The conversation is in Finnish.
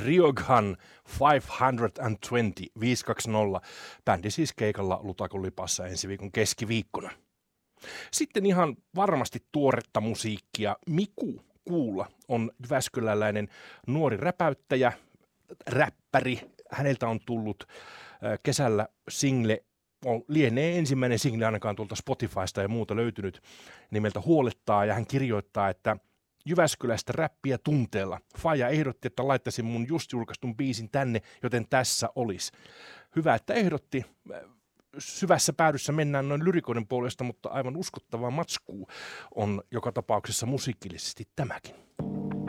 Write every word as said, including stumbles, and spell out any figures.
Ryogan viisisataakaksikymmentä, viisisataakaksikymmentä. Bändi siis keikalla Lutakon Lipassa ensi viikon keskiviikkona. Sitten ihan varmasti tuoretta musiikkia. Miku Kuula on jyväskyläläinen nuori räpäyttäjä, räppäri. Häneltä on tullut kesällä single, lienee ensimmäinen single ainakaan tuolta Spotifysta ja muuta löytynyt, nimeltä Huolettaa, ja hän kirjoittaa, että Jyväskylästä räppiä tunteella. Faija ehdotti, että laittaisin mun just julkaistun biisin tänne, joten tässä olisi. Hyvä, että ehdotti. Syvässä päädyssä mennään noin lyrikoiden puolesta, mutta aivan uskottavaa matskua on joka tapauksessa musiikillisesti tämäkin.